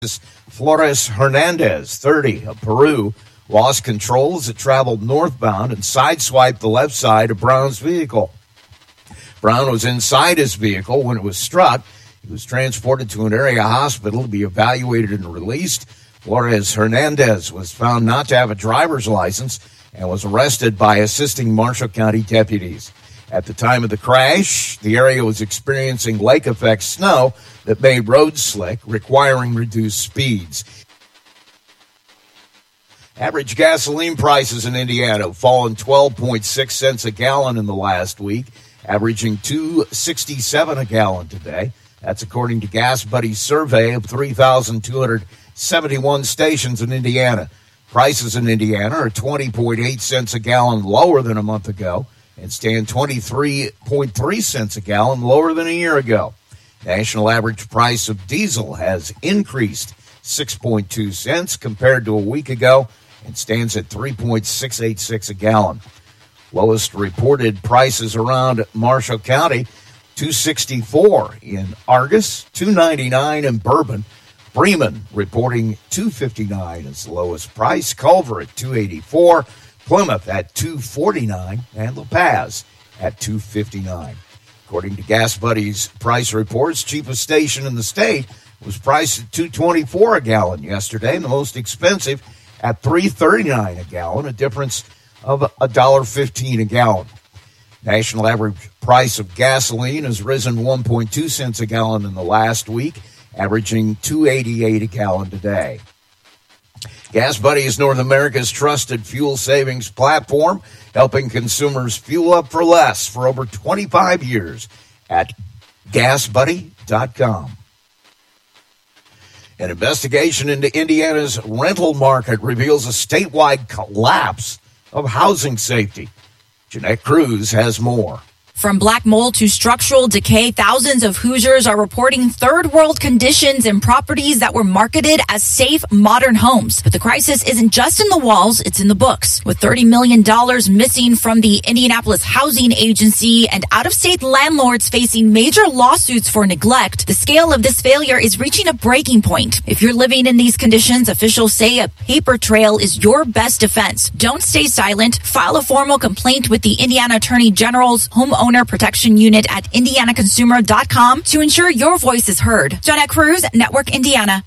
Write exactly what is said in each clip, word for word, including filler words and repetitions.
Flores Hernandez, thirty, of Peru, lost control as it traveled northbound and sideswiped the left side of Brown's vehicle. Brown was inside his vehicle when it was struck. He was transported to an area hospital to be evaluated and released. Flores Hernandez was found not to have a driver's license and was arrested by assisting Marshall County deputies. At the time of the crash, the area was experiencing lake-effect snow that made roads slick, requiring reduced speeds. Average gasoline prices in Indiana have fallen twelve point six cents a gallon in the last week, averaging two dollars and sixty-seven cents a gallon today. That's according to Gas Buddy's survey of three thousand two hundred seventy-one stations in Indiana. Prices in Indiana are twenty point eight cents a gallon lower than a month ago and stand twenty-three point three cents a gallon lower than a year ago. National average price of diesel has increased six point two cents compared to a week ago and stands at three point six eight six a gallon. Lowest reported prices around Marshall County, two dollars and sixty-four cents in Argus, two dollars and ninety-nine cents in Bourbon. Bremen reporting two dollars and fifty-nine cents as the lowest price. Culver at two dollars and eighty-four cents. Plymouth at two dollars and forty-nine cents, and La Paz at two dollars and fifty-nine cents. According to Gas Buddy's price reports, cheapest station in the state was priced at two dollars and twenty-four cents a gallon yesterday, and the most expensive at three dollars and thirty-nine cents a gallon, a difference of one dollar and fifteen cents a gallon. National average price of gasoline has risen one point two cents a gallon in the last week, averaging two dollars and eighty-eight cents a gallon today. Gas Buddy is North America's trusted fuel savings platform, helping consumers fuel up for less for over twenty-five years at gas buddy dot com. An investigation into Indiana's rental market reveals a statewide collapse of housing safety. Jeanette Cruz has more. From black mold to structural decay, thousands of Hoosiers are reporting third world conditions in properties that were marketed as safe, modern homes. But the crisis isn't just in the walls, it's in the books. With thirty million dollars missing from the Indianapolis Housing Agency and out-of-state landlords facing major lawsuits for neglect, the scale of this failure is reaching a breaking point. If you're living in these conditions, officials say a paper trail is your best defense. Don't stay silent. File a formal complaint with the Indiana Attorney General's Homeowner Protection Unit at indiana consumer dot com to ensure your voice is heard. Jeanette Cruz, Network Indiana.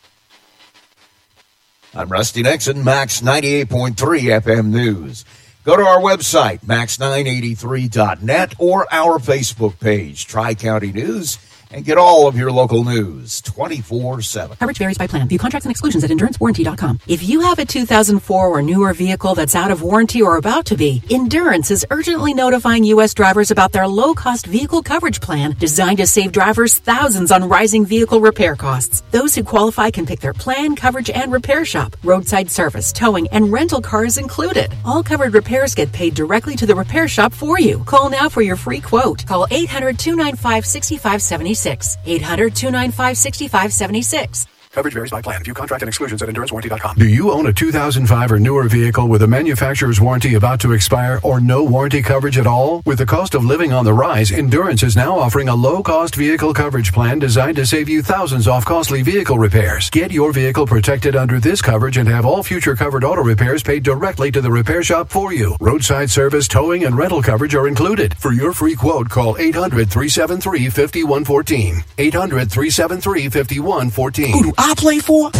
I'm Rusty Nixon, Max ninety-eight point three F M News. Go to our website, max nine eighty-three dot net, or our Facebook page, Tri-County News, and get all of your local news twenty-four seven. Coverage varies by plan. View contracts and exclusions at endurance warranty dot com. If you have a two thousand four or newer vehicle that's out of warranty or about to be, Endurance is urgently notifying U S drivers about their low-cost vehicle coverage plan designed to save drivers thousands on rising vehicle repair costs. Those who qualify can pick their plan, coverage, and repair shop. Roadside service, towing, and rental cars included. All covered repairs get paid directly to the repair shop for you. Call now for your free quote. Call eight hundred, two nine five, six five seven six. eight hundred, two nine five, six five seven six. Coverage varies by plan. View contract and exclusions at endurance warranty dot com. Do you own a two thousand five or newer vehicle with a manufacturer's warranty about to expire or no warranty coverage at all? With the cost of living on the rise, Endurance is now offering a low-cost vehicle coverage plan designed to save you thousands off costly vehicle repairs. Get your vehicle protected under this coverage and have all future covered auto repairs paid directly to the repair shop for you. Roadside service, towing, and rental coverage are included. For your free quote, call eight hundred, three seven three, five one one four. eight hundred, three seven three, five one one four. Who do I play for?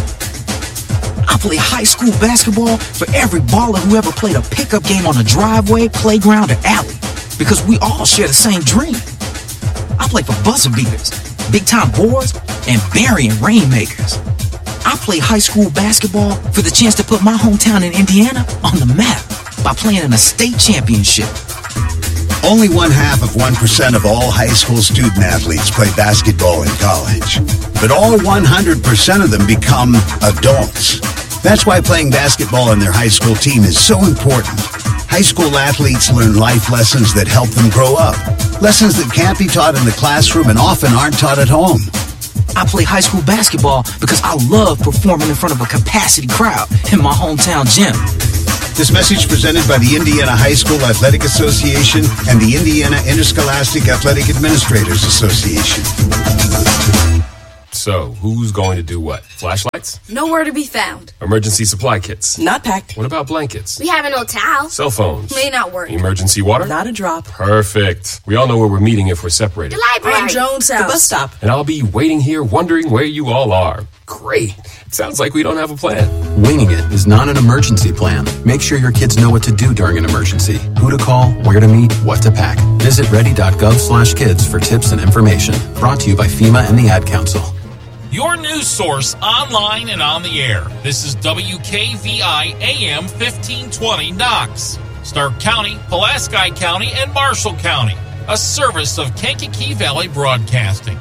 I play high school basketball for every baller who ever played a pickup game on a driveway, playground, or alley. Because we all share the same dream. I play for buzzer beaters, big-time boards, and burying rainmakers. I play high school basketball for the chance to put my hometown in Indiana on the map by playing in a state championship. Only one half of one percent of all high school student athletes play basketball in college. But all one hundred percent of them become adults. That's why playing basketball on their high school team is so important. High school athletes learn life lessons that help them grow up. Lessons that can't be taught in the classroom and often aren't taught at home. I play high school basketball because I love performing in front of a capacity crowd in my hometown gym. This message presented by the Indiana High School Athletic Association and the Indiana Interscholastic Athletic Administrators Association. So, who's going to do what? Flashlights? Nowhere to be found. Emergency supply kits? Not packed. What about blankets? We have an old towel. Cell phones? May not work. Emergency water? Not a drop. Perfect. We all know where we're meeting if we're separated. The library. On Jones' house. The bus stop. And I'll be waiting here wondering where you all are. Great. It sounds like we don't have a plan. Winging it is not an emergency plan. Make sure your kids know what to do during an emergency. Who to call, where to meet, what to pack. Visit ready.gov slash kids for tips and information. Brought to you by FEMA and the Ad Council. Your news source online and on the air. This is W K V I A M fifteen twenty Knox, Stark County, Pulaski County, and Marshall County. A service of Kankakee Valley Broadcasting.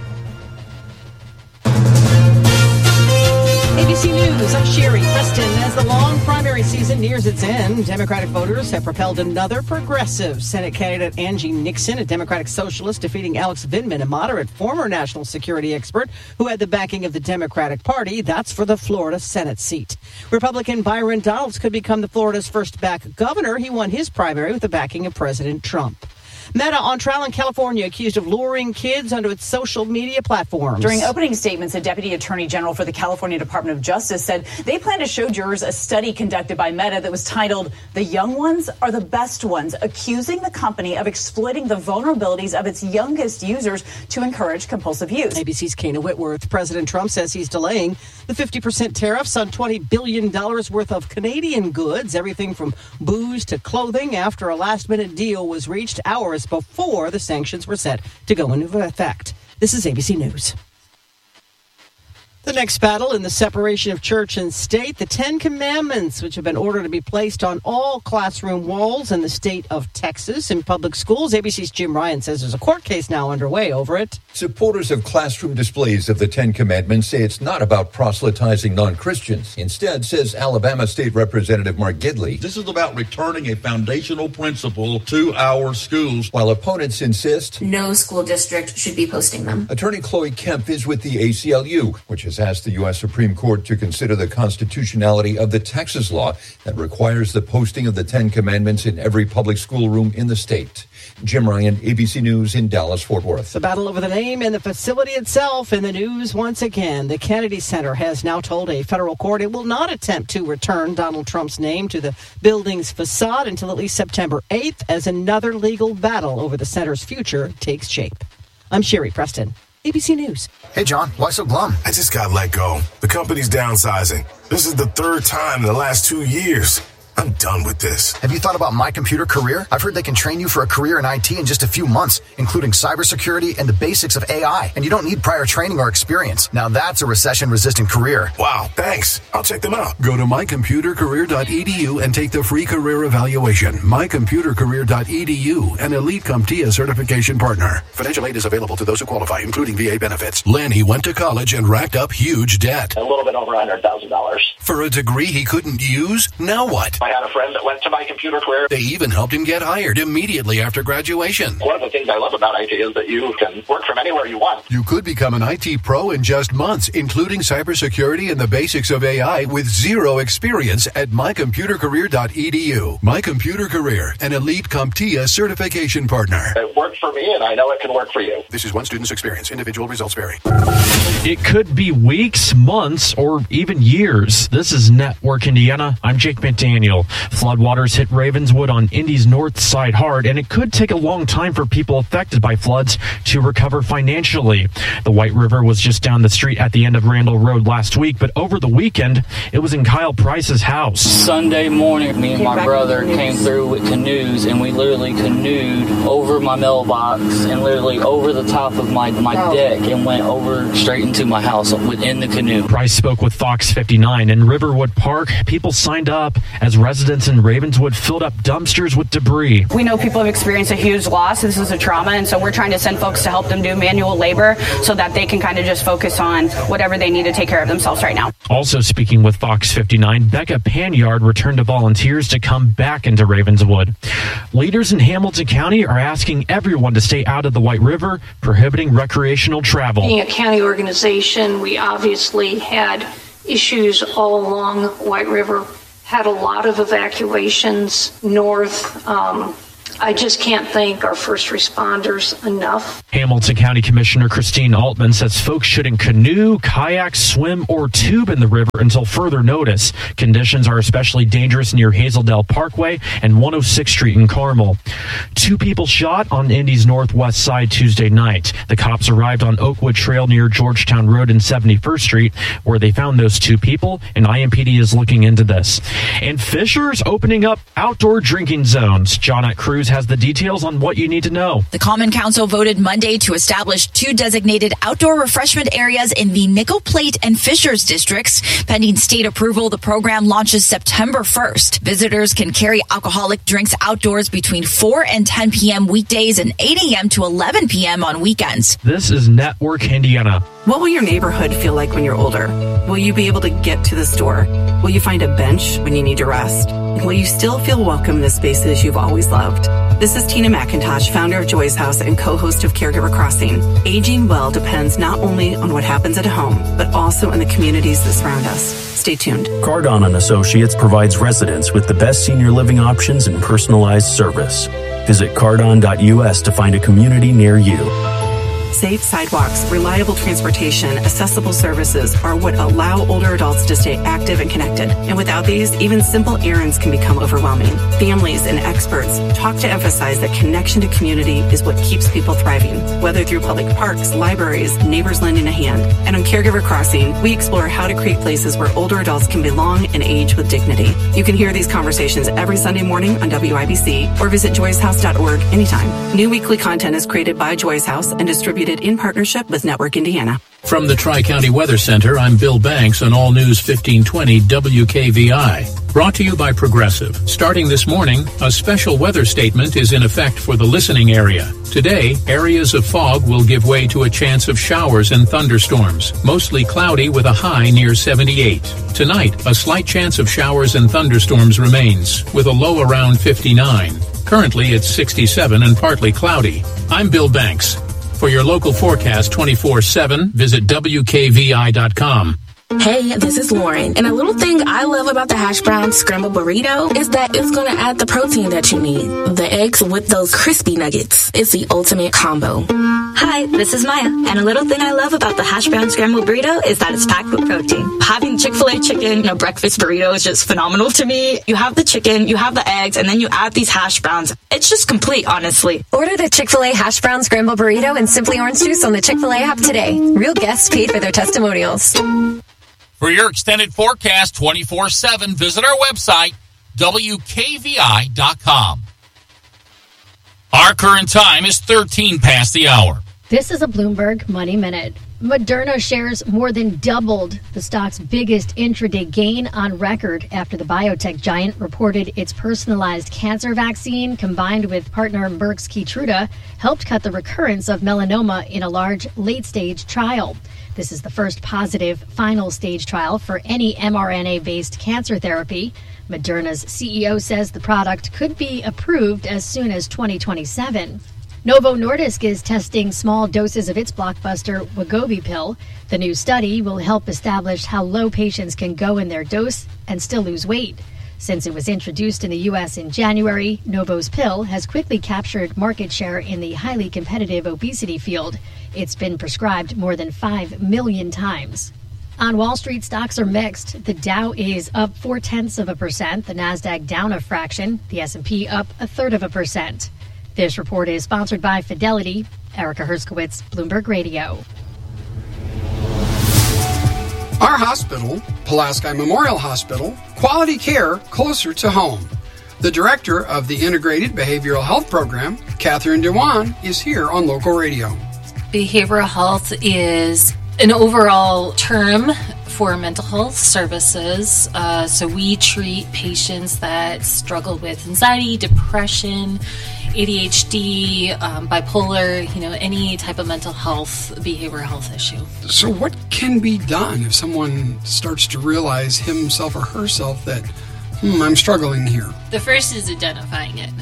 A B C News, I'm Sherry Preston. As the long primary season nears its end, Democratic voters have propelled another progressive. Senate candidate Angie Nixon, a Democratic socialist, defeating Alex Vindman, a moderate former national security expert who had the backing of the Democratic Party. That's for the Florida Senate seat. Republican Byron Donalds could become the Florida's first black governor. He won his primary with the backing of President Trump. Meta on trial in California, accused of luring kids onto its social media platforms. During opening statements, a deputy attorney general for the California Department of Justice said they plan to show jurors a study conducted by Meta that was titled "The Young Ones Are the Best Ones," accusing the company of exploiting the vulnerabilities of its youngest users to encourage compulsive use. A B C's Kana Whitworth. President Trump says he's delaying the fifty percent tariffs on twenty billion dollars worth of Canadian goods, everything from booze to clothing, after a last-minute deal was reached hours before the sanctions were set to go into effect. This is A B C News. The next battle in the separation of church and state, the Ten Commandments, which have been ordered to be placed on all classroom walls in the state of Texas in public schools. A B C's Jim Ryan says there's a court case now underway over it. Supporters of classroom displays of the Ten Commandments say it's not about proselytizing non-Christians. Instead, says Alabama State Representative Mark Gidley, this is about returning a foundational principle to our schools. While opponents insist no school district should be posting them. Attorney Chloe Kemp is with the A C L U, which has asked the U S Supreme Court to consider the constitutionality of the Texas law that requires the posting of the Ten Commandments in every public schoolroom in the state. Jim Ryan, A B C News in Dallas-Fort Worth. The battle over the name and the facility itself in the news once again. The Kennedy Center has now told a federal court it will not attempt to return Donald Trump's name to the building's facade until at least September eighth, as another legal battle over the center's future takes shape. I'm Sherry Preston, A B C News. Hey, John, why so glum? I just got let go. The company's downsizing. This is the third time in the last two years. I'm done with this. Have you thought about My Computer Career? I've heard they can train you for a career in I T in just a few months, including cybersecurity and the basics of A I. And you don't need prior training or experience. Now that's a recession-resistant career. Wow, thanks. I'll check them out. Go to my computer career dot e d u and take the free career evaluation. my computer career dot e d u, an Elite CompTIA certification partner. Financial aid is available to those who qualify, including V A benefits. Lanny went to college and racked up huge debt. A little bit over one hundred thousand dollars. For a degree he couldn't use? Now what? I had a friend that went to My Computer Career. They even helped him get hired immediately after graduation. One of the things I love about I T is that you can work from anywhere you want. You could become an I T pro in just months, including cybersecurity and the basics of A I with zero experience at my computer career dot e d u. My Computer Career, an Elite CompTIA certification partner. It worked for me, and I know it can work for you. This is one student's experience. Individual results vary. It could be weeks, months, or even years. This is Network Indiana. I'm Jake McDaniel. Floodwaters hit Ravenswood on Indy's north side hard, and it could take a long time for people affected by floods to recover financially. The White River was just down the street at the end of Randall Road last week, but over the weekend, it was in Kyle Price's house. Sunday morning, me and my brother came through with canoes, and we literally canoed over my mailbox and literally over the top of my, my deck and went over straight into my house within the canoe. Price spoke with Fox fifty-nine. In Riverwood Park, people signed up as residents in Ravenswood filled up dumpsters with debris. We know people have experienced a huge loss. This is a trauma, and so we're trying to send folks to help them do manual labor so that they can kind of just focus on whatever they need to take care of themselves right now. Also speaking with Fox fifty-nine, Becca Panyard returned to volunteers to come back into Ravenswood. Leaders in Hamilton County are asking everyone to stay out of the White River, prohibiting recreational travel. Being a county organization, we obviously had issues all along White River, had a lot of evacuations north, um, I just can't thank our first responders enough. Hamilton County Commissioner Christine Altman says folks shouldn't canoe, kayak, swim, or tube in the river until further notice. Conditions are especially dangerous near Hazeldale Parkway and one oh sixth Street in Carmel. Two people shot on Indy's northwest side Tuesday night. The cops arrived on Oakwood Trail near Georgetown Road and seventy-first Street, where they found those two people, and I M P D is looking into this. And Fisher's opening up outdoor drinking zones. Johnette Cruz has the details on what you need to know. The Common Council voted Monday to establish two designated outdoor refreshment areas in the Nickel Plate and Fishers districts. Pending state approval, the program launches September first. Visitors can carry alcoholic drinks outdoors between four and ten p.m. weekdays and eight a.m. to eleven p.m. on weekends. This is Network Indiana. What will your neighborhood feel like when you're older? Will you be able to get to the store? Will you find a bench when you need to rest? Will you still feel welcome in the spaces you've always loved? This is Tina McIntosh, founder of Joy's House and co-host of Caregiver Crossing. Aging well depends not only on what happens at home, but also in the communities that surround us. Stay tuned. Cardon and Associates provides residents with the best senior living options and personalized service. Visit cardon dot u s to find a community near you. Safe sidewalks, reliable transportation, accessible services are what allow older adults to stay active and connected. And without these, even simple errands can become overwhelming. Families and experts talk to emphasize that connection to community is what keeps people thriving, whether through public parks, libraries, neighbors lending a hand. And on Caregiver Crossing, we explore how to create places where older adults can belong and age with dignity. You can hear these conversations every Sunday morning on W I B C or visit joyce house dot org anytime. New weekly content is created by Joy's House and distributed in partnership with Network Indiana. From the Tri-County Weather Center, I'm Bill Banks on All News fifteen twenty W K V I. Brought to you by Progressive. Starting this morning, a special weather statement is in effect for the listening area. Today, areas of fog will give way to a chance of showers and thunderstorms, mostly cloudy with a high near seventy-eight. Tonight, a slight chance of showers and thunderstorms remains, with a low around fifty-nine. Currently, it's sixty-seven and partly cloudy. I'm Bill Banks. For your local forecast twenty-four seven, visit W K V I dot com. Hey, this is Lauren, and a little thing I love about the hash brown scrambled burrito is that it's going to add the protein that you need. The eggs with those crispy nuggets. It's the ultimate combo. Hi, this is Maya, and a little thing I love about the hash brown scrambled burrito is that it's packed with protein. Having Chick-fil-A chicken in a breakfast burrito is just phenomenal to me. You have the chicken, you have the eggs, and then you add these hash browns. It's just complete, honestly. Order the Chick-fil-A hash brown scrambled burrito and Simply Orange Juice on the Chick-fil-A app today. Real guests paid for their testimonials. For your extended forecast twenty-four seven, visit our website, W K V I dot com. Our current time is thirteen past the hour. This is a Bloomberg Money Minute. Moderna shares more than doubled the stock's biggest intraday gain on record after the biotech giant reported its personalized cancer vaccine combined with partner Merck's Keytruda helped cut the recurrence of melanoma in a large late-stage trial. This is the first positive final stage trial for any mRNA-based cancer therapy. Moderna's C E O says the product could be approved as soon as twenty twenty-seven. Novo Nordisk is testing small doses of its blockbuster Wegovy pill. The new study will help establish how low patients can go in their dose and still lose weight. Since it was introduced in the U S in January, Novo's pill has quickly captured market share in the highly competitive obesity field. It's been prescribed more than five million times. On Wall Street, stocks are mixed. The Dow is up four-tenths of a percent, the Nasdaq down a fraction, the S and P up a third of a percent. This report is sponsored by Fidelity. Erica Herskowitz, Bloomberg Radio. Our hospital, Pulaski Memorial Hospital, quality care closer to home. The director of the Integrated Behavioral Health Program, Catherine Dewan, is here on local radio. Behavioral health is an overall term for mental health services. Uh, so we treat patients that struggle with anxiety, depression, A D H D, um, bipolar, you know, any type of mental health, behavioral health issue. So what can be done if someone starts to realize himself or herself that, hmm, I'm struggling here? The first is identifying it.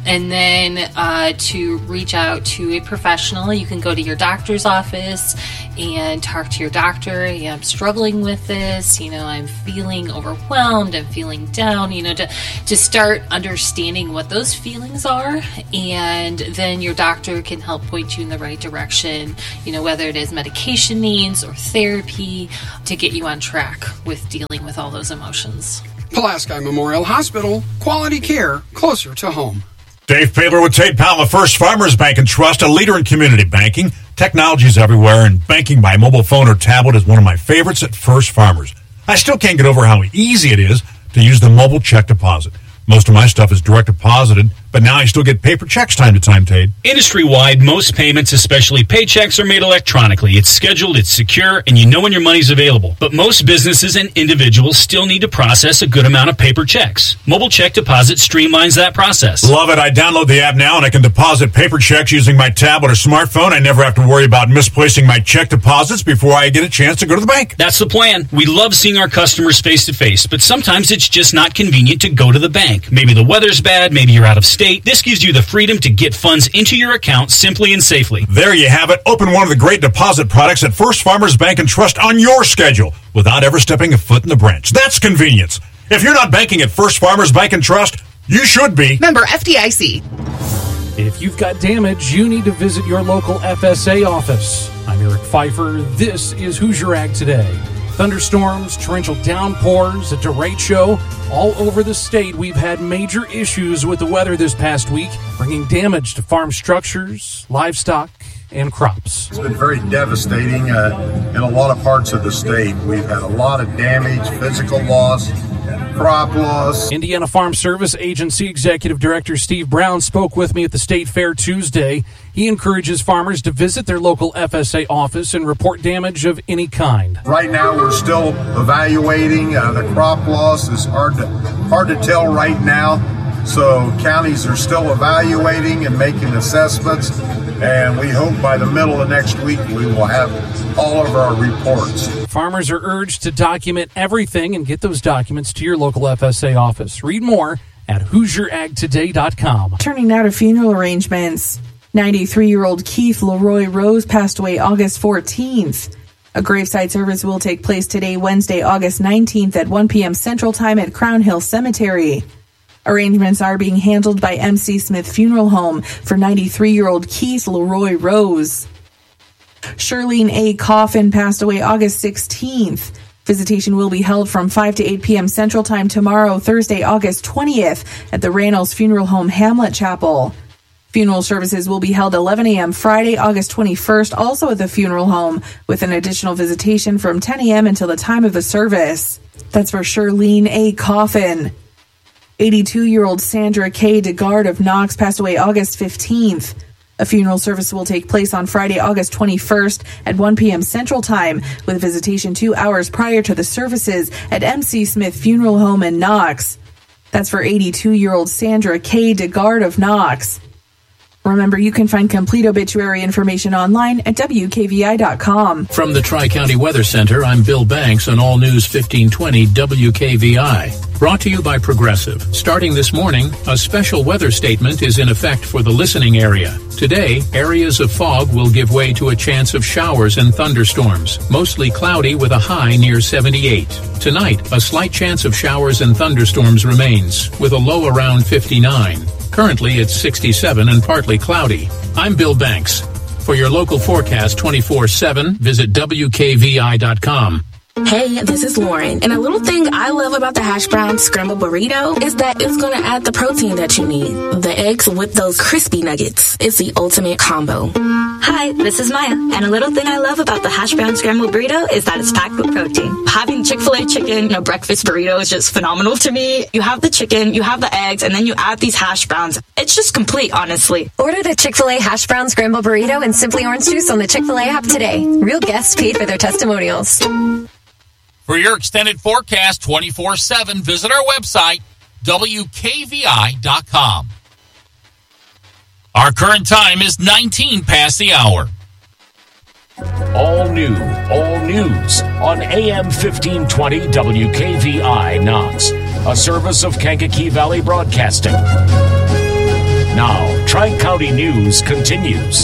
And then uh, to reach out to a professional, you can go to your doctor's office and talk to your doctor. Yeah, I'm struggling with this. You know, I'm feeling overwhelmed. I'm feeling down. You know, to, to start understanding what those feelings are. And then your doctor can help point you in the right direction, you know, whether it is medication needs or therapy to get you on track with dealing with all those emotions. Pulaski Memorial Hospital, quality care closer to home. Dave Paler with Tate Powell, the First Farmers Bank and Trust, a leader in community banking. Technology's everywhere, and banking by mobile phone or tablet is one of my favorites at First Farmers. I still can't get over how easy it is to use the mobile check deposit. Most of my stuff is direct deposited, but now I still get paper checks time to time, Tate. Industry-wide, most payments, especially paychecks, are made electronically. It's scheduled, it's secure, and you know when your money's available. But most businesses and individuals still need to process a good amount of paper checks. Mobile Check Deposit streamlines that process. Love it. I download the app now, and I can deposit paper checks using my tablet or smartphone. I never have to worry about misplacing my check deposits before I get a chance to go to the bank. That's the plan. We love seeing our customers face-to-face, but sometimes it's just not convenient to go to the bank. Maybe the weather's bad, maybe you're out of state. This gives you the freedom to get funds into your account simply and safely. There you have it. Open one of the great deposit products at First Farmers Bank and Trust on your schedule without ever stepping a foot in the branch. That's convenience. If you're not banking at First Farmers Bank and Trust, you should be. Member F D I C. If you've got damage, you need to visit your local F S A office. I'm Eric Pfeiffer. This is Hoosier Ag Today. Thunderstorms, torrential downpours, a derecho. All over the state, we've had major issues with the weather this past week, bringing damage to farm structures, livestock, and crops. It's been very devastating uh, in a lot of parts of the state. We've had a lot of damage, physical loss, crop loss. Indiana Farm Service Agency Executive Director Steve Brown spoke with me at the State Fair Tuesday. He encourages farmers to visit their local F S A office and report damage of any kind. Right now, we're still evaluating. Uh, the crop loss is hard to, hard to tell right now. So counties are still evaluating and making assessments. And we hope by the middle of next week we will have all of our reports. Farmers are urged to document everything and get those documents to your local F S A office. Read more at Hoosier Ag Today dot com. Turning now to funeral arrangements. ninety-three-year-old Keith Leroy Rose passed away August fourteenth. A graveside service will take place today, Wednesday, August nineteenth at one p.m. Central Time at Crown Hill Cemetery. Arrangements are being handled by M C Smith Funeral Home for ninety-three-year-old Keith Leroy Rose. Shirlene A. Coffin passed away August sixteenth. Visitation will be held from five to eight p.m. Central Time tomorrow, Thursday, August twentieth, at the Reynolds Funeral Home Hamlet Chapel. Funeral services will be held eleven a.m. Friday, August twenty-first, also at the funeral home, with an additional visitation from ten a.m. until the time of the service. That's for Shirlene A. Coffin. eighty-two-year-old Sandra K. DeGard of Knox passed away August fifteenth. A funeral service will take place on Friday, August twenty-first at one p.m. Central Time, with visitation two hours prior to the services at M C Smith Funeral Home in Knox. That's for eighty-two-year-old Sandra K. DeGard of Knox. Remember, you can find complete obituary information online at W K V I dot com. From the Tri-County Weather Center, I'm Bill Banks on All News fifteen twenty W K V I. Brought to you by Progressive. Starting this morning, a special weather statement is in effect for the listening area. Today, areas of fog will give way to a chance of showers and thunderstorms, mostly cloudy with a high near seventy-eight. Tonight, a slight chance of showers and thunderstorms remains, with a low around fifty-nine. Currently, it's sixty-seven and partly cloudy. I'm Bill Banks. For your local forecast twenty-four seven, visit W K V I dot com. Hey, this is Lauren, and a little thing I love about the hash brown scrambled burrito is that it's going to add the protein that you need. The eggs with those crispy nuggets. It's the ultimate combo. Hi, this is Maya, and a little thing I love about the hash brown scrambled burrito is that it's packed with protein. Having Chick-fil-A chicken in a breakfast burrito is just phenomenal to me. You have the chicken, you have the eggs, and then you add these hash browns. It's just complete, honestly. Order the Chick-fil-A hash brown scrambled burrito and Simply Orange Juice on the Chick-fil-A app today. Real guests paid for their testimonials. For your extended forecast twenty-four seven, visit our website, W K V I dot com. Our current time is nineteen past the hour. All new, all news on A M fifteen twenty W K V I Knox, a service of Kankakee Valley Broadcasting. Now, Tri-County News continues.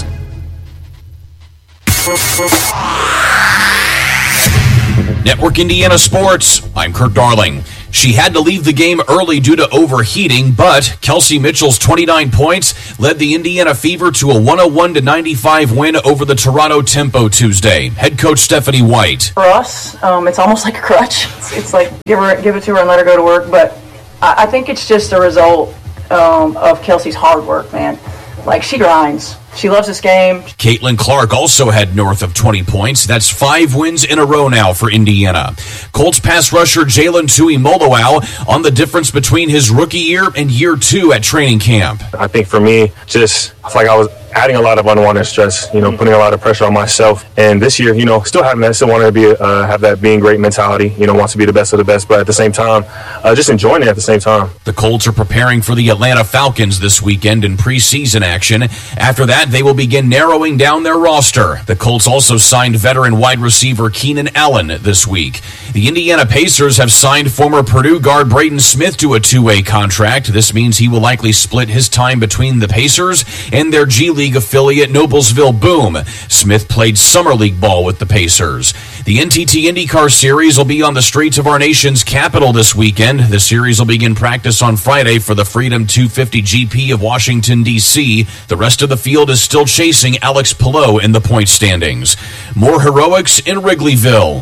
Network Indiana Sports. I'm Kirk Darling. She had to leave the game early due to overheating, but Kelsey Mitchell's twenty-nine points led the Indiana Fever to a one oh one to ninety-five win over the Toronto Tempo Tuesday. Head coach Stephanie White. For us, um, it's almost like a crutch. It's, it's like give her, give it to her and let her go to work. But I, I think it's just a result um, of Kelsey's hard work, man. Like, she grinds. She loves this game. Caitlin Clark also had north of twenty points. That's five wins in a row now for Indiana. Colts pass rusher Jalen Tuimoloau on the difference between his rookie year and year two at training camp. I think for me, just it's like I was adding a lot of unwanted stress, you know, putting a lot of pressure on myself. And this year, you know, still having that, still wanting to be, uh, have that being great mentality, you know, wants to be the best of the best, but at the same time, uh, just enjoying it at the same time. The Colts are preparing for the Atlanta Falcons this weekend in preseason action. After that, they will begin narrowing down their roster. The Colts also signed veteran wide receiver Keenan Allen this week. The Indiana Pacers have signed former Purdue guard Braden Smith to a two-way contract. This means he will likely split his time between the Pacers and their G League affiliate Noblesville Boom. Smith played summer league ball with the Pacers. The N T T IndyCar Series will be on the streets of our nation's capital this weekend. The series will begin practice on Friday for the Freedom two fifty G P of Washington, D C The rest of the field is still chasing Alex Palou in the point standings. More heroics in Wrigleyville.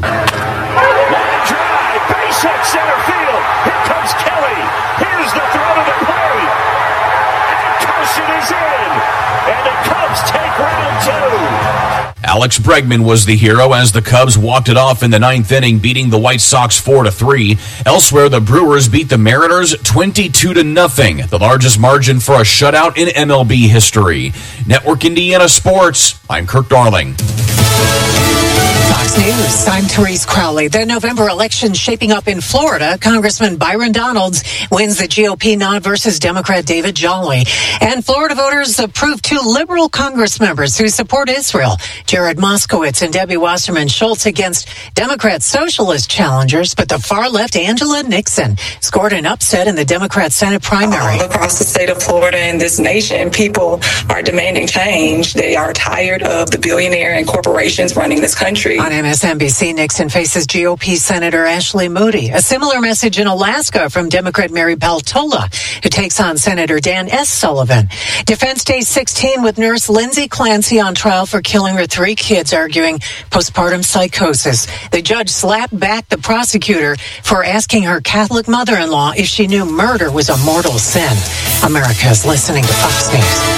Line drive, base hit center field. Here comes Kelly. Here's the throw to the plate. And Carson is in. And the Cubs take round two. Alex Bregman was the hero as the Cubs walked it off in the ninth inning, beating the White Sox four to three. Elsewhere, the Brewers beat the Mariners twenty-two to nothing, the largest margin for a shutout in M L B history. Network Indiana Sports. I'm Kirk Darling. Fox News, I'm Therese Crowley. The November election shaping up in Florida. Congressman Byron Donalds wins the G O P nod versus Democrat David Jolly. And Florida voters approved two liberal Congress members who support Israel, Jared Moskowitz and Debbie Wasserman Schultz, against Democrat socialist challengers. But the far-left Angela Nixon scored an upset in the Democrat Senate primary. All across the state of Florida and this nation, people are demanding change. They are tired of the billionaire and corporations running this country. On M S N B C, Nixon faces G O P Senator Ashley Moody. A similar message in Alaska from Democrat Mary Peltola, who takes on Senator Dan S. Sullivan. Defense Day sixteen with nurse Lindsay Clancy on trial for killing her three kids, arguing postpartum psychosis. The judge slapped back the prosecutor for asking her Catholic mother-in-law if she knew murder was a mortal sin. America is listening to Fox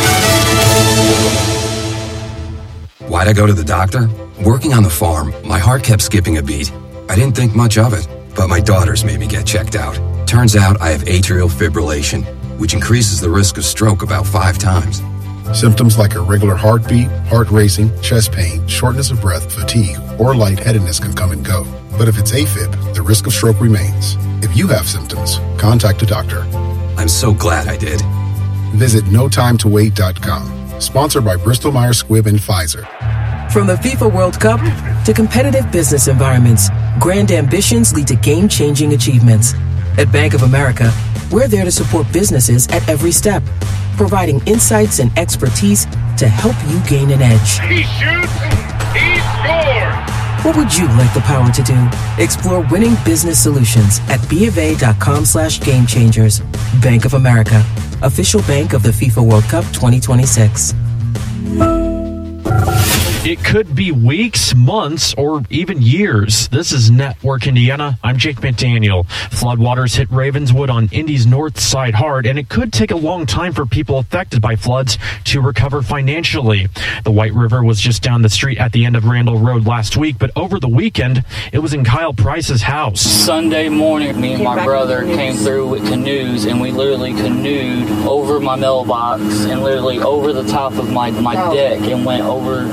News. Why'd I go to the doctor? Working on the farm, my heart kept skipping a beat. I didn't think much of it, but my daughters made me get checked out. Turns out I have atrial fibrillation, which increases the risk of stroke about five times. Symptoms like irregular heartbeat, heart racing, chest pain, shortness of breath, fatigue, or lightheadedness can come and go. But if it's AFib, the risk of stroke remains. If you have symptoms, contact a doctor. I'm so glad I did. Visit no time to wait dot com. Sponsored by Bristol Myers Squibb and Pfizer. From the FIFA World Cup to competitive business environments, grand ambitions lead to game-changing achievements. At Bank of America, we're there to support businesses at every step, providing insights and expertise to help you gain an edge. He shoots, he scores! What would you like the power to do? Explore winning business solutions at BofA.com slash game changers. Bank of America, official bank of the FIFA World Cup twenty twenty-six. It could be weeks, months, or even years. This is Network Indiana. I'm Jake McDaniel. Floodwaters hit Ravenswood on Indy's north side hard, and it could take a long time for people affected by floods to recover financially. The White River was just down the street at the end of Randall Road last week, but over the weekend, it was in Kyle Price's house. Sunday morning, me and my brother came through with canoes, and we literally canoed over my mailbox and literally over the top of my, my deck and went over straight into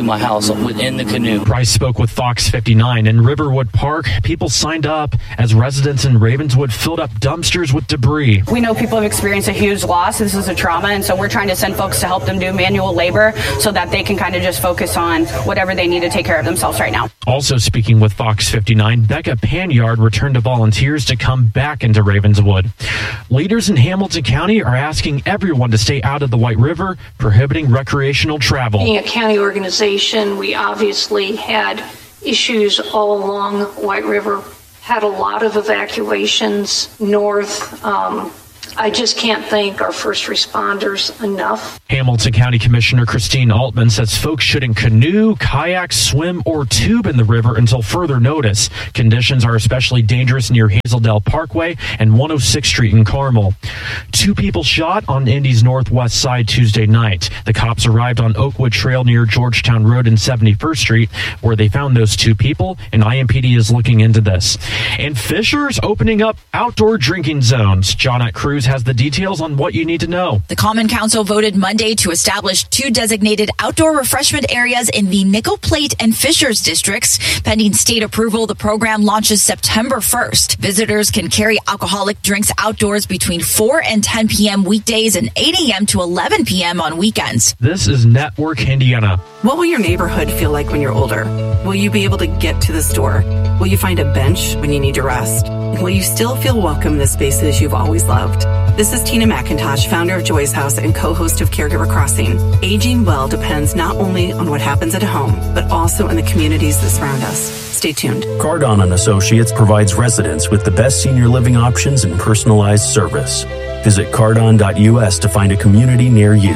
to my house within the canoe. Price spoke with Fox fifty-nine. In Riverwood Park, people signed up as residents in Ravenswood filled up dumpsters with debris. We know people have experienced a huge loss. This is a trauma, and so we're trying to send folks to help them do manual labor so that they can kind of just focus on whatever they need to take care of themselves right now. Also speaking with Fox fifty-nine, Becca Panyard returned to volunteers to come back into Ravenswood. Leaders in Hamilton County are asking everyone to stay out of the White River, prohibiting recreational travel. Being a county organization, we obviously had issues all along White River, had a lot of evacuations north. Um, I just can't thank our first responders enough. Hamilton County Commissioner Christine Altman says folks shouldn't canoe, kayak, swim, or tube in the river until further notice. Conditions are especially dangerous near Hazeldale Parkway and one oh sixth Street in Carmel. Two people shot on Indy's northwest side Tuesday night. The cops arrived on Oakwood Trail near Georgetown Road and seventy-first Street, where they found those two people, and I M P D is looking into this. And Fisher's opening up outdoor drinking zones. Johnette Cruz has the details on what you need to know. The Common Council voted Monday to establish two designated outdoor refreshment areas in the Nickel Plate and Fishers districts. Pending state approval, the program launches September first. Visitors can carry alcoholic drinks outdoors between four and ten p.m. weekdays and eight a.m. to eleven p.m. on weekends. This is Network Indiana. What will your neighborhood feel like when you're older? Will you be able to get to the store? Will you find a bench when you need to rest? Will you still feel welcome in the spaces you've always loved? This is Tina McIntosh, founder of Joy's House and co-host of Caregiver Crossing. Aging well depends not only on what happens at home, but also in the communities that surround us. Stay tuned. Cardon and Associates provides residents with the best senior living options and personalized service. Visit cardon dot u s to find a community near you.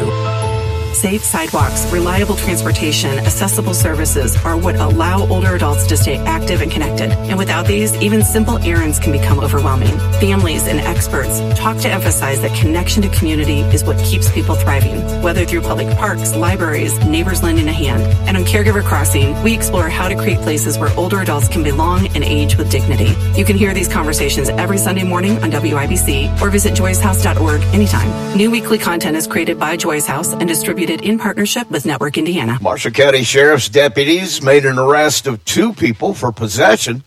Safe sidewalks, reliable transportation, accessible services are what allow older adults to stay active and connected. And without these, even simple errands can become overwhelming. Families and experts talk to emphasize that connection to community is what keeps people thriving, whether through public parks, libraries, neighbors lending a hand. And on Caregiver Crossing, we explore how to create places where older adults can belong and age with dignity. You can hear these conversations every Sunday morning on W I B C or visit joys house dot org anytime. New weekly content is created by Joy's House and distributed in partnership with Network Indiana. Marshall County Sheriff's deputies made an arrest of two people for possession.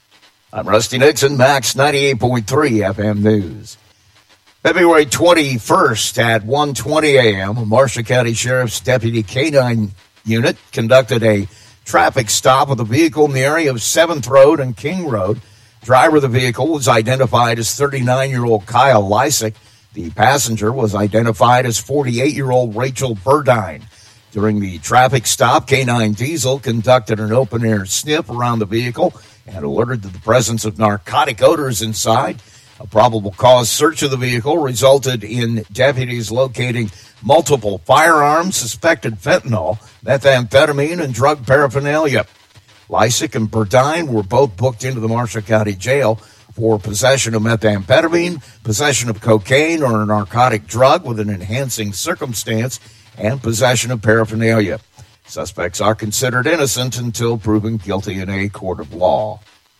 I'm Rusty Nixon, Max ninety-eight point three F M News. February twenty-first at one twenty a.m., a Marshall County Sheriff's Deputy K nine unit conducted a traffic stop with a vehicle in the area of seventh Road and King Road. Driver of the vehicle was identified as thirty-nine-year-old Kyle Lysick. The passenger was identified as forty-eight-year-old Rachel Burdine. During the traffic stop, K nine Diesel conducted an open-air sniff around the vehicle and alerted to the presence of narcotic odors inside. A probable cause search of the vehicle resulted in deputies locating multiple firearms, suspected fentanyl, methamphetamine, and drug paraphernalia. Lysick and Burdine were both booked into the Marshall County Jail for possession of methamphetamine, possession of cocaine or a narcotic drug with an enhancing circumstance, and possession of paraphernalia. Suspects are considered innocent until proven guilty in a court of law.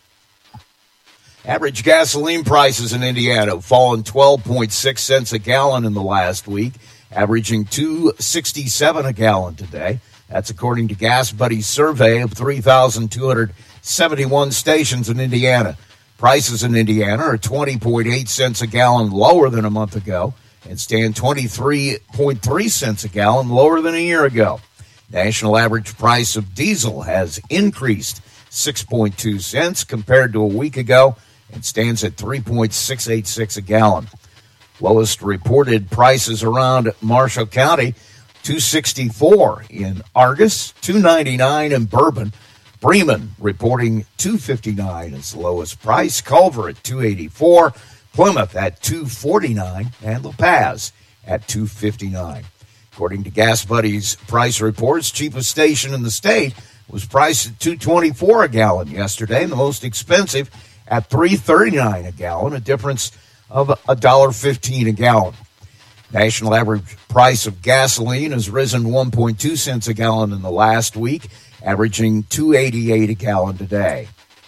Average gasoline prices in Indiana have fallen twelve point six cents a gallon in the last week, averaging two dollars and sixty-seven cents a gallon today. That's according to Gas Buddy's survey of three thousand two hundred seventy-one stations in Indiana. Prices in Indiana are twenty point eight cents a gallon lower than a month ago and stand twenty-three point three cents a gallon lower than a year ago. National average price of diesel has increased six point two cents compared to a week ago and stands at three point six eight six a gallon. Lowest reported prices around Marshall County, two sixty-four in Argus, two ninety-nine in Bourbon. Bremen reporting two fifty-nine as the lowest price. Culver at two eighty-four. Plymouth at two forty-nine. And La Paz at two fifty-nine. According to Gas Buddy's price reports, cheapest station in the state was priced at two twenty-four a gallon yesterday, and the most expensive at three thirty-nine a gallon, a difference of one dollar fifteen a gallon. National average price of gasoline has risen one point two cents a gallon in the last week, averaging two eighty-eight a gallon today.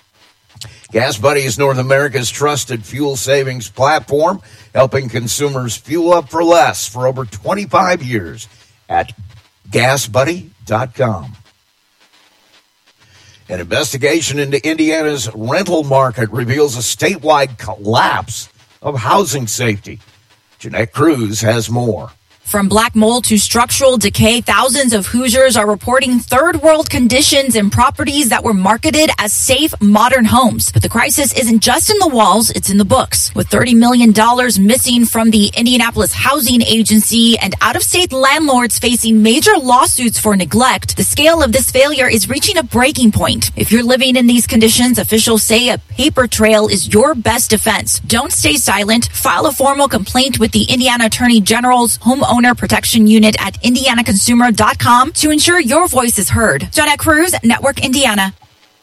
Gas Buddy is North America's trusted fuel savings platform, helping consumers fuel up for less for over twenty-five years at gas buddy dot com. An investigation into Indiana's rental market reveals a statewide collapse of housing safety. Jeanette Cruz has more. From black mold to structural decay, thousands of Hoosiers are reporting third world conditions in properties that were marketed as safe, modern homes. But the crisis isn't just in the walls, it's in the books. With thirty million dollars missing from the Indianapolis Housing Agency and out-of-state landlords facing major lawsuits for neglect, the scale of this failure is reaching a breaking point. If you're living in these conditions, officials say a paper trail is your best defense. Don't stay silent. File a formal complaint with the Indiana Attorney General's Home Owner Protection Unit at indiana consumer dot com to ensure your voice is heard. Jeanette Cruz, Network Indiana.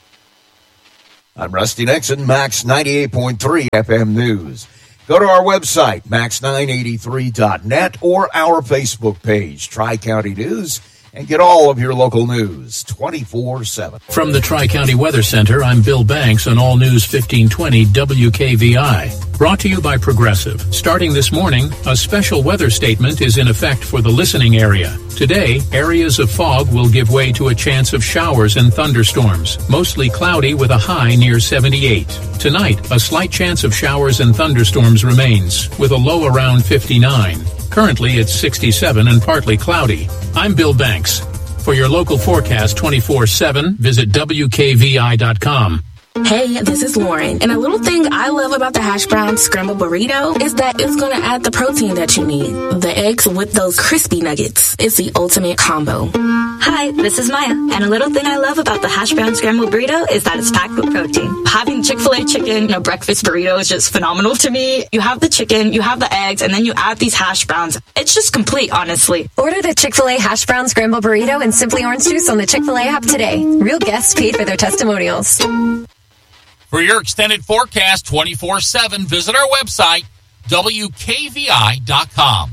I'm Rusty Nixon, Max ninety-eight point three F M News. Go to our website, max nine eighty-three dot net, or our Facebook page, Tri-County News, and get all of your local news twenty-four seven. From the Tri-County Weather Center, I'm Bill Banks on All News fifteen twenty W K V I. Brought to you by Progressive. Starting this morning, a special weather statement is in effect for the listening area. Today, areas of fog will give way to a chance of showers and thunderstorms, mostly cloudy with a high near seventy-eight. Tonight, a slight chance of showers and thunderstorms remains, with a low around fifty-nine. Currently, it's sixty-seven and partly cloudy. I'm Bill Banks. For your local forecast twenty-four seven, visit W K V I dot com. Hey, this is Lauren, and a little thing I love about the hash brown scrambled burrito is that it's going to add the protein that you need. The eggs with those crispy nuggets. It's the ultimate combo. Hi, this is Maya, and a little thing I love about the hash brown scrambled burrito is that it's packed with protein. Having Chick-fil-A chicken in a breakfast burrito is just phenomenal to me. You have the chicken, you have the eggs, and then you add these hash browns. It's just complete, honestly. Order the Chick-fil-A hash brown scrambled burrito and Simply Orange Juice on the Chick-fil-A app today. Real guests paid for their testimonials. For your extended forecast twenty-four seven, visit our website, W K V I dot com.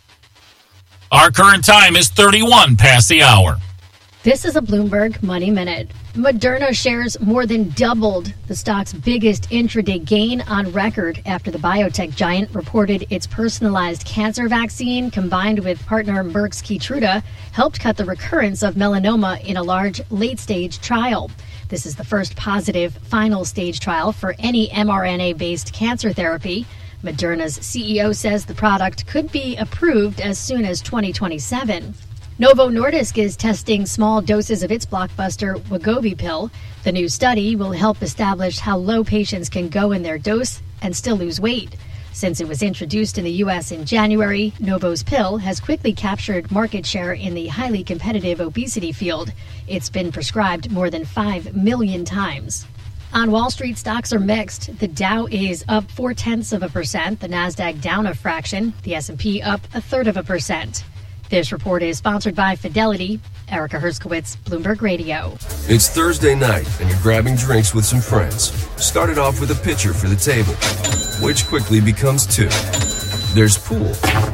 Our current time is thirty-one past the hour. This is a Bloomberg Money Minute. Moderna shares more than doubled the stock's biggest intraday gain on record after the biotech giant reported its personalized cancer vaccine combined with partner Merck's Keytruda helped cut the recurrence of melanoma in a large late-stage trial. This is the first positive final stage trial for any mRNA-based cancer therapy. Moderna's C E O says the product could be approved as soon as twenty twenty-seven. Novo Nordisk is testing small doses of its blockbuster Wegovy pill. The new study will help establish how low patients can go in their dose and still lose weight. Since it was introduced in the U S in January, Novo's pill has quickly captured market share in the highly competitive obesity field. It's been prescribed more than five million times. On Wall Street, stocks are mixed. The Dow is up four-tenths of a percent, the Nasdaq down a fraction, the S and P up a third of a percent. This report is sponsored by Fidelity. Erica Herskowitz, Bloomberg Radio. It's Thursday night, and you're grabbing drinks with some friends. Started off with a pitcher for the table, which quickly becomes two. There's pool.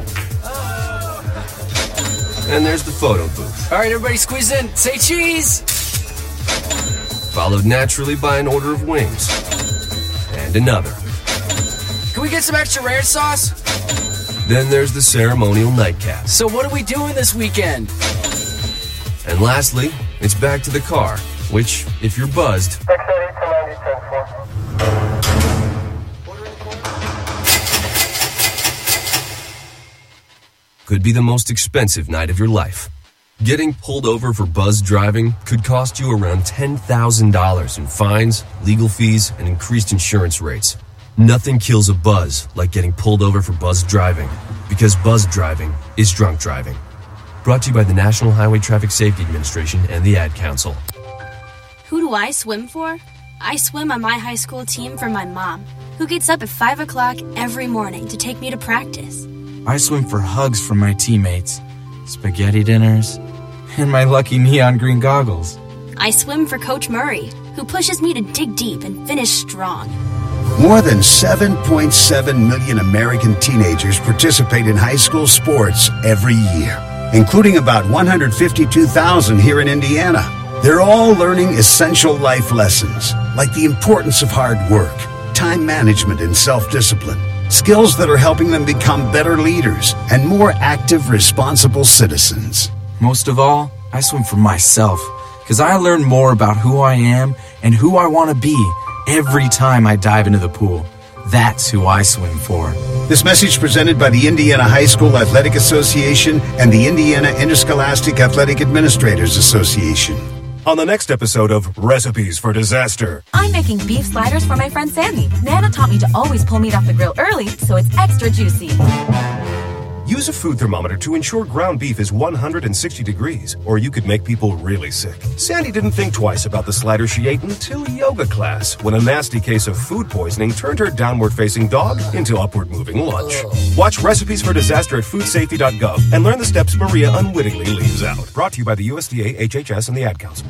And there's the photo booth. All right, everybody squeeze in. Say cheese! Followed naturally by an order of wings. And another. Can we get some extra ranch sauce? Then there's the ceremonial nightcap. So what are we doing this weekend? And lastly, it's back to the car, which, if you're buzzed, could be the most expensive night of your life. Getting pulled over for buzz driving could cost you around ten thousand dollars in fines, legal fees, and increased insurance rates. Nothing kills a buzz like getting pulled over for buzz driving, because buzz driving is drunk driving. Brought to you by the National Highway Traffic Safety Administration and the Ad Council. Who do I swim for? I swim on my high school team for my mom, who gets up at five o'clock every morning to take me to practice. I swim for hugs from my teammates, spaghetti dinners, and my lucky neon green goggles. I swim for Coach Murray, who pushes me to dig deep and finish strong. More than seven point seven million American teenagers participate in high school sports every year, including about one hundred fifty-two thousand here in Indiana. They're all learning essential life lessons, like the importance of hard work, time management, and self-discipline, skills that are helping them become better leaders and more active, responsible citizens. Most of all, I swim for myself, because I learn more about who I am and who I want to be every time I dive into the pool. That's who I swim for. This message presented by the Indiana High School Athletic Association and the Indiana Interscholastic Athletic Administrators Association. On the next episode of Recipes for Disaster. I'm making beef sliders for my friend Sandy. Nana taught me to always pull meat off the grill early so it's extra juicy. Use a food thermometer to ensure ground beef is one hundred sixty degrees, or you could make people really sick. Sandy didn't think twice about the slider she ate until yoga class, when a nasty case of food poisoning turned her downward-facing dog into upward-moving lunch. Watch Recipes for Disaster at food safety dot gov and learn the steps Maria unwittingly leaves out. Brought to you by the U S D A, H H S, and the Ad Council.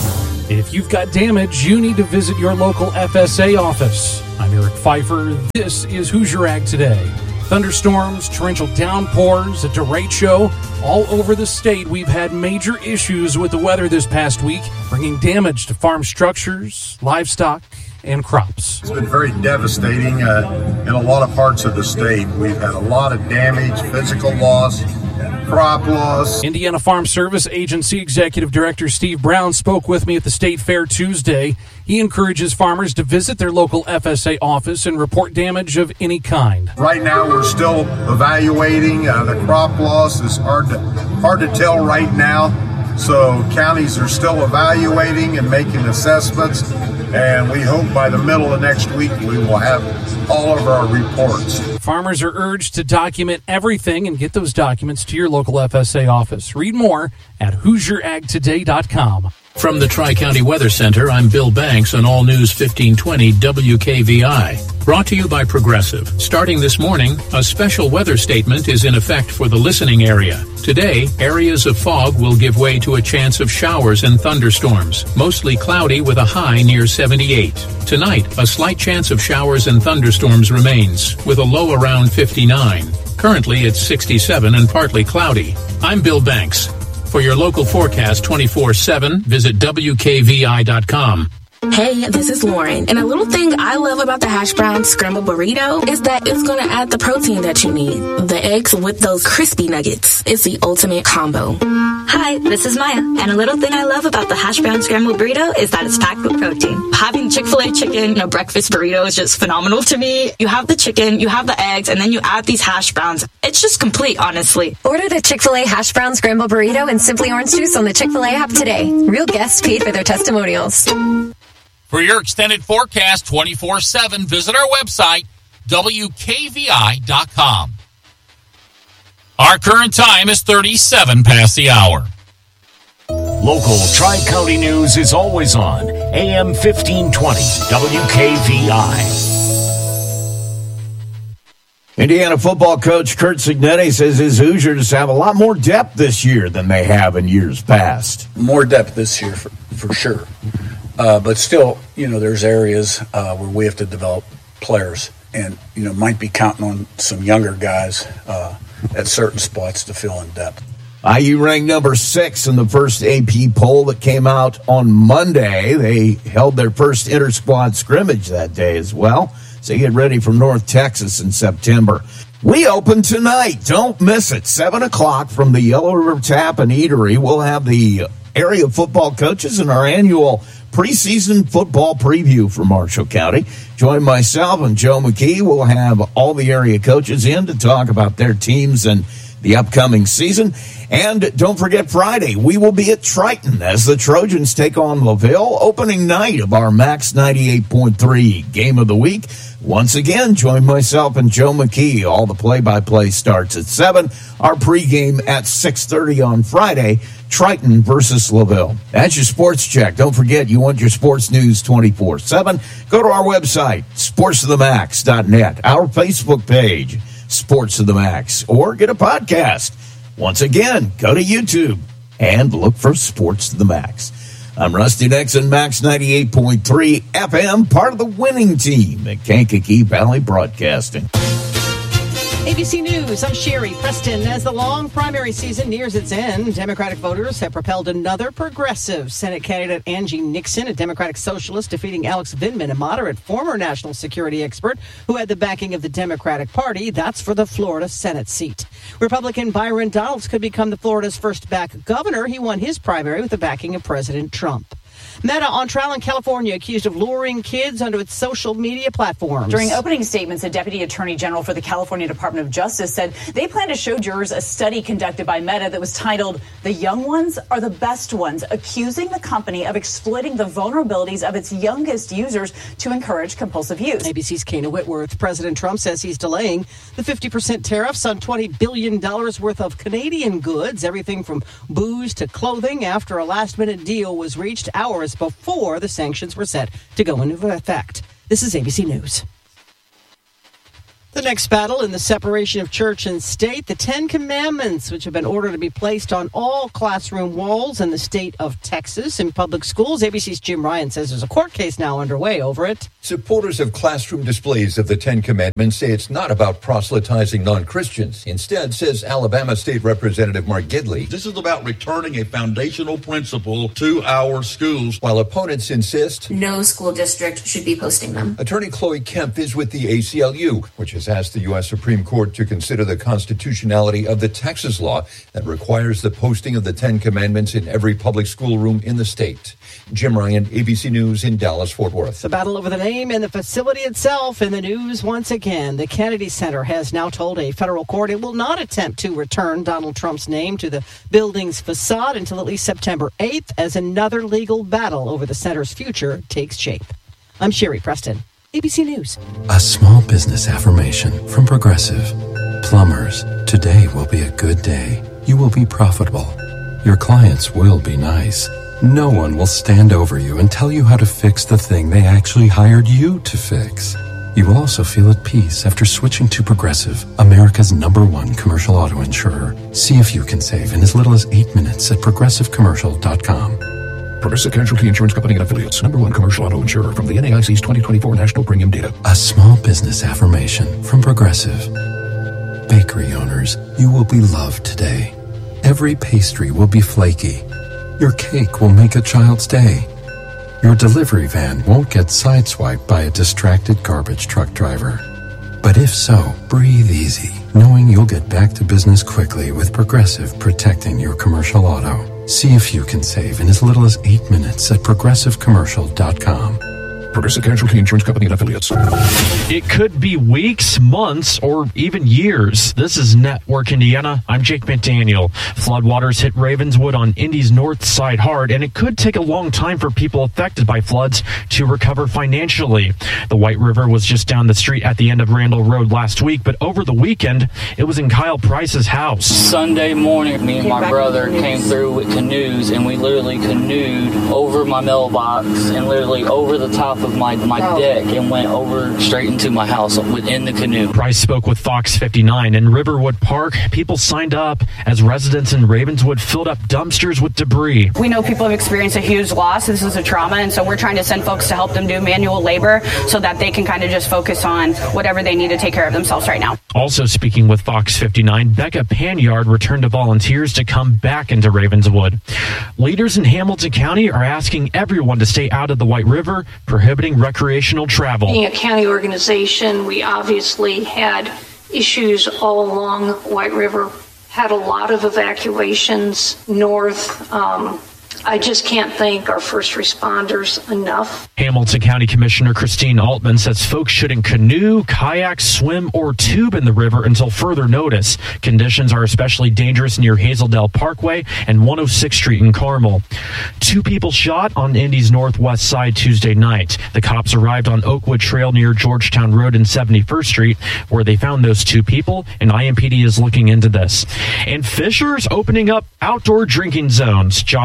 If you've got damage, you need to visit your local F S A office. I'm Eric Pfeiffer. This is Hoosier Ag Today. Thunderstorms, torrential downpours, a derecho. All over the state, we've had major issues with the weather this past week, bringing damage to farm structures, livestock, and crops. It's been very devastating uh, in a lot of parts of the state. We've had a lot of damage, physical loss, crop loss. Indiana Farm Service Agency Executive Director Steve Brown spoke with me at the State Fair Tuesday. He encourages farmers to visit their local F S A office and report damage of any kind. Right now, we're still evaluating. Uh, the crop loss is hard to, hard to tell right now. So counties are still evaluating and making assessments. And we hope by the middle of next week, we will have all of our reports. Farmers are urged to document everything and get those documents to your local F S A office. Read more at hoosier ag today dot com. From the Tri-County Weather Center, I'm Bill Banks on All News fifteen twenty W K V I. Brought to you by Progressive. Starting this morning, a special weather statement is in effect for the listening area. Today, areas of fog will give way to a chance of showers and thunderstorms, mostly cloudy with a high near seventy-eight. Tonight, a slight chance of showers and thunderstorms remains, with a low around fifty-nine. Currently, it's sixty-seven and partly cloudy. I'm Bill Banks. For your local forecast twenty-four seven, visit W K V I dot com. Hey, this is Lauren, and a little thing I love about the hash brown scrambled burrito is that it's going to add the protein that you need. The eggs with those crispy nuggets. It's the ultimate combo. Hi, this is Maya, and a little thing I love about the hash brown scrambled burrito is that it's packed with protein. Having Chick-fil-A chicken in a breakfast burrito is just phenomenal to me. You have the chicken, you have the eggs, and then you add these hash browns. It's just complete, honestly. Order the Chick-fil-A hash brown scrambled burrito and Simply Orange Juice on the Chick-fil-A app today. Real guests paid for their testimonials. For your extended forecast twenty-four seven, visit our website, W K V I dot com. Our current time is thirty-seven past the hour. Local Tri-County news is always on A M fifteen twenty W K V I. Indiana football coach Curt Cignetti says his Hoosiers have a lot more depth this year than they have in years past. More depth this year, for, for sure. Uh, but still, you know, there's areas uh, where we have to develop players and, you know, might be counting on some younger guys uh, at certain spots to fill in depth. I U ranked number six in the first A P poll that came out on Monday. They held their first inter-squad scrimmage that day as well. So get ready for North Texas in September. We open tonight. Don't miss it. seven o'clock from the Yellow River Tap and Eatery. We'll have the area football coaches in our annual preseason football preview for Marshall County. Join myself and Joe McKee. We'll have all the area coaches in to talk about their teams and the upcoming season. And don't forget Friday, we will be at Triton as the Trojans take on LaVille, opening night of our Max ninety-eight point three Game of the Week. Once again, join myself and Joe McKee. All the play-by-play starts at seven. Our pregame at six thirty on Friday, Triton versus LaVille. That's your sports check. Don't forget, you want your sports news twenty-four seven. Go to our website, sports of the max dot net, our Facebook page, Sports of the Max, or get a podcast. Once again, go to YouTube and look for Sports to the Max. I'm Rusty Nixon, Max ninety-eight point three F M, part of the winning team at Kankakee Valley Broadcasting. A B C News, I'm Sherry Preston. As the long primary season nears its end, Democratic voters have propelled another progressive. Senate candidate Angie Nixon, a Democratic socialist, defeating Alex Vindman, a moderate former national security expert who had the backing of the Democratic Party. That's for the Florida Senate seat. Republican Byron Donalds could become the Florida's first black governor. He won his primary with the backing of President Trump. Meta on trial in California, accused of luring kids onto its social media platforms. During opening statements, a deputy attorney general for the California Department of Justice said they plan to show jurors a study conducted by Meta that was titled "The Young Ones Are the Best Ones," accusing the company of exploiting the vulnerabilities of its youngest users to encourage compulsive use. A B C's Kana Whitworth. President Trump says he's delaying the fifty percent tariffs on twenty billion dollars worth of Canadian goods, everything from booze to clothing, after a last-minute deal was reached hours before the sanctions were set to go into effect. This is A B C News. The next battle in the separation of church and state, the Ten Commandments, which have been ordered to be placed on all classroom walls in the state of Texas in public schools. A B C's Jim Ryan says there's a court case now underway over it. Supporters of classroom displays of the Ten Commandments say it's not about proselytizing non-Christians. Instead, says Alabama State Representative Mark Gidley, this is about returning a foundational principle to our schools. While opponents insist no school district should be posting them. Attorney Chloe Kemp is with the A C L U, which has asked the U S Supreme Court to consider the constitutionality of the Texas law that requires the posting of the Ten Commandments in every public schoolroom in the state. Jim Ryan, A B C News in Dallas-Fort Worth. The battle over the name and the facility itself in the news once again. The Kennedy Center has now told a federal court it will not attempt to return Donald Trump's name to the building's facade until at least September eighth, as another legal battle over the center's future takes shape. I'm Sherry Preston, A B C News. A small business affirmation from Progressive. Plumbers, today will be a good day. You will be profitable. Your clients will be nice. No one will stand over you and tell you how to fix the thing they actually hired you to fix. You will also feel at peace after switching to Progressive, America's number one commercial auto insurer. See if you can save in as little as eight minutes at progressive commercial dot com. Progressive Casualty Insurance Company and Affiliates. Number one commercial auto insurer from the N A I C's twenty twenty-four National Premium Data. A small business affirmation from Progressive. Bakery owners, you will be loved today. Every pastry will be flaky. Your cake will make a child's day. Your delivery van won't get sideswiped by a distracted garbage truck driver. But if so, breathe easy, knowing you'll get back to business quickly with Progressive protecting your commercial auto. See if you can save in as little as eight minutes at progressive commercial dot com. Progressive Casualty Insurance Company and Affiliates. It could be weeks, months, or even years. This is Network Indiana. I'm Jake McDaniel. Floodwaters hit Ravenswood on Indy's north side hard, and it could take a long time for people affected by floods to recover financially. The White River was just down the street at the end of Randall Road last week, but over the weekend, it was in Kyle Price's house. Sunday morning, me and my brother came through with canoes, and we literally canoed over my mailbox and literally over the top of my, my deck and went over straight into my house within the canoe. Price spoke with Fox fifty-nine. In Riverwood Park, people signed up as residents in Ravenswood filled up dumpsters with debris. We know people have experienced a huge loss. This is a trauma, and so we're trying to send folks to help them do manual labor so that they can kind of just focus on whatever they need to take care of themselves right now. Also speaking with Fox fifty-nine, Becca Panyard returned to volunteers to come back into Ravenswood. Leaders in Hamilton County are asking everyone to stay out of the White River, prohibiting recreational travel. Being a county organization, we obviously had issues all along White River, had a lot of evacuations north. Um, I just can't thank our first responders enough. Hamilton County Commissioner Christine Altman says folks shouldn't canoe, kayak, swim, or tube in the river until further notice. Conditions are especially dangerous near Hazeldale Parkway and one oh sixth Street in Carmel. Two people shot on Indy's northwest side Tuesday night. The cops arrived on Oakwood Trail near Georgetown Road and seventy-first Street, where they found those two people, and I M P D is looking into this. And Fisher's opening up outdoor drinking zones. John at Cruz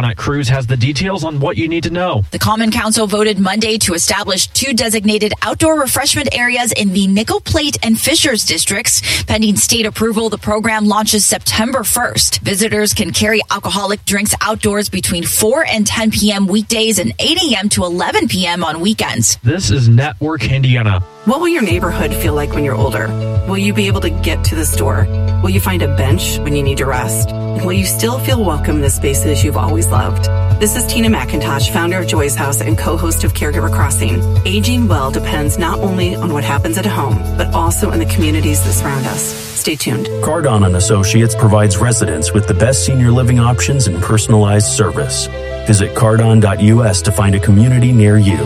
News has the details on what you need to know. The Common Council voted Monday to establish two designated outdoor refreshment areas in the Nickel Plate and Fishers districts. Pending state approval, the program launches September first. Visitors can carry alcoholic drinks outdoors between four and ten p.m. weekdays and eight a.m. to eleven p.m. on weekends. This is Network Indiana. What will your neighborhood feel like when you're older? Will you be able to get to the store? Will you find a bench when you need to rest? And will you still feel welcome in the spaces you've always loved? This is Tina McIntosh, founder of Joy's House and co-host of Caregiver Crossing. Aging well depends not only on what happens at home, but also in the communities that surround us. Stay tuned. Cardon and Associates provides residents with the best senior living options and personalized service. Visit cardon dot u s to find a community near you.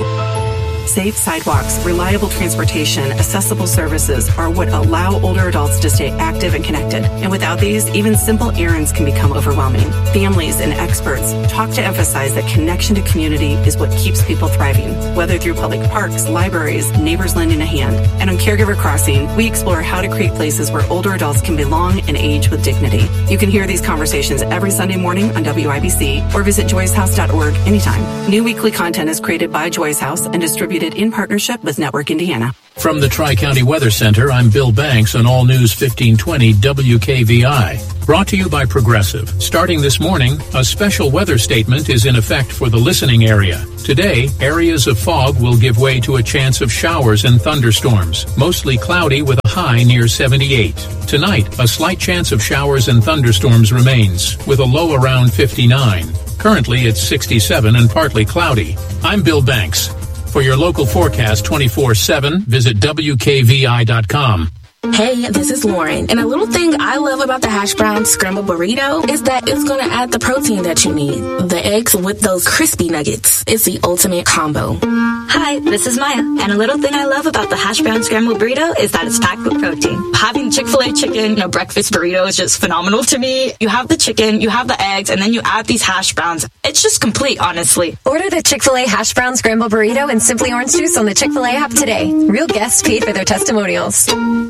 Safe sidewalks, reliable transportation, accessible services are what allow older adults to stay active and connected. And without these, even simple errands can become overwhelming. Families and experts talk to emphasize that connection to community is what keeps people thriving, whether through public parks, libraries, neighbors lending a hand. And on Caregiver Crossing, we explore how to create places where older adults can belong and age with dignity. You can hear these conversations every Sunday morning on W I B C or visit joys house dot org anytime. New weekly content is created by Joy's House and distributed in partnership with Network Indiana. From the Tri-County Weather Center, I'm Bill Banks on All News fifteen twenty W K V I. Brought to you by Progressive. Starting this morning, a special weather statement is in effect for the listening area. Today, areas of fog will give way to a chance of showers and thunderstorms, mostly cloudy with a high near seventy-eight. Tonight, a slight chance of showers and thunderstorms remains, with a low around fifty-nine. Currently, it's sixty-seven and partly cloudy. I'm Bill Banks. For your local forecast twenty-four seven, visit W K V I dot com. Hey, this is Lauren, and a little thing I love about the hash brown scrambled burrito is that it's going to add the protein that you need. The eggs with those crispy nuggets. It's the ultimate combo. Hi, this is Maya, and a little thing I love about the hash brown scrambled burrito is that it's packed with protein. Having Chick-fil-A chicken, a breakfast burrito is just phenomenal to me. You have the chicken, you have the eggs, and then you add these hash browns. It's just complete, honestly. Order the Chick-fil-A hash brown scrambled burrito and Simply Orange Juice on the Chick-fil-A app today. Real guests paid for their testimonials.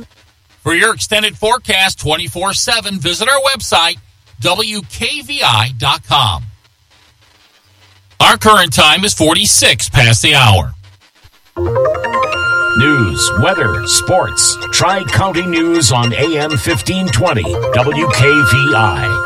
For your extended forecast twenty-four seven, visit our website, W K V I dot com. Our current time is forty-six past the hour. News, weather, sports. Tri-County News on A M fifteen twenty W K V I.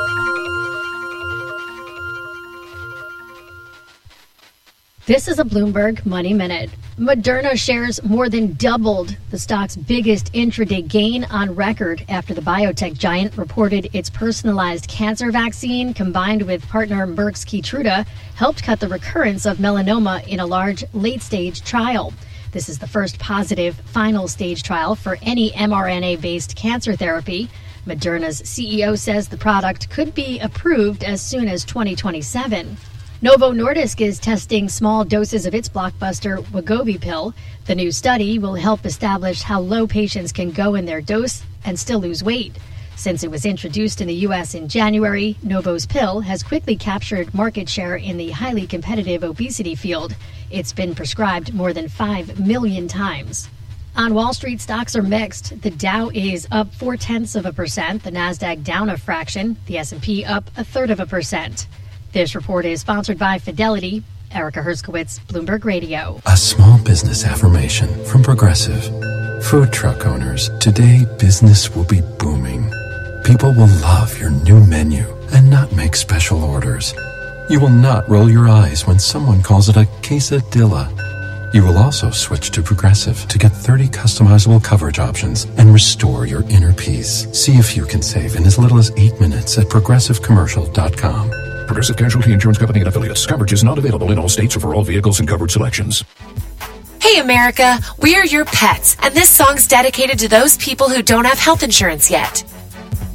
This is a Bloomberg Money Minute. Moderna shares more than doubled the stock's biggest intraday gain on record after the biotech giant reported its personalized cancer vaccine combined with partner Merck's Keytruda helped cut the recurrence of melanoma in a large late-stage trial. This is the first positive final stage trial for any mRNA-based cancer therapy. Moderna's C E O says the product could be approved as soon as twenty twenty-seven. Novo Nordisk is testing small doses of its blockbuster Wegovy pill. The new study will help establish how low patients can go in their dose and still lose weight. Since it was introduced in the U S in January, Novo's pill has quickly captured market share in the highly competitive obesity field. It's been prescribed more than five million times. On Wall Street, stocks are mixed. The Dow is up four-tenths of a percent, the Nasdaq down a fraction, the S and P up a third of a percent. This report is sponsored by Fidelity. Erica Herskowitz, Bloomberg Radio. A small business affirmation from Progressive. Food truck owners, today business will be booming. People will love your new menu and not make special orders. You will not roll your eyes when someone calls it a quesadilla. You will also switch to Progressive to get thirty customizable coverage options and restore your inner peace. See if you can save in as little as eight minutes at progressive commercial dot com. Progressive Casualty Insurance Company and Affiliates. Coverage is not available in all states or for all vehicles and covered selections. Hey America, we are your pets, and this song's dedicated to those people who don't have health insurance yet.